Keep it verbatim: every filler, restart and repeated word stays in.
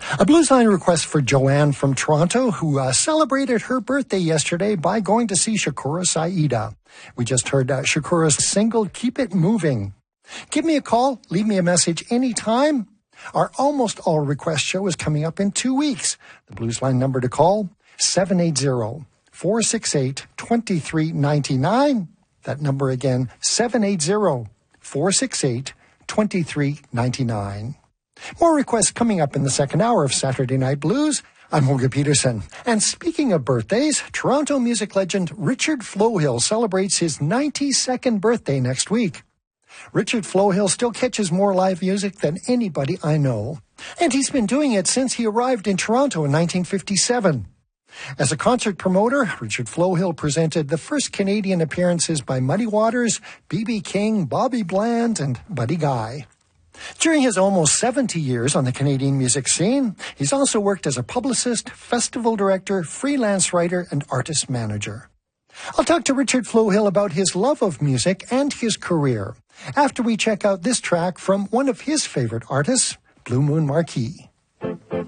A blues line request for Joanne from Toronto, who uh, celebrated her birthday yesterday by going to see Shakura Saida. We just heard uh, Shakura's single, Keep It Moving. Give me a call, leave me a message anytime. Our Almost All Request show is coming up in two weeks. The blues line number to call, seven eight zero, four six eight, two three nine nine. That number again, seven eight zero, four six eight, two three nine nine. More requests coming up in the second hour of Saturday Night Blues. I'm Holger Peterson. And speaking of birthdays, Toronto music legend Richard Flohill celebrates his ninety-second birthday next week. Richard Flohill still catches more live music than anybody I know. And he's been doing it since he arrived in Toronto in nineteen fifty-seven. As a concert promoter, Richard Flohill presented the first Canadian appearances by Muddy Waters, B B King, Bobby Bland, and Buddy Guy. During his almost seventy years on the Canadian music scene, he's also worked as a publicist, festival director, freelance writer, and artist manager. I'll talk to Richard Flohill about his love of music and his career after we check out this track from one of his favorite artists, Blue Moon Marquis.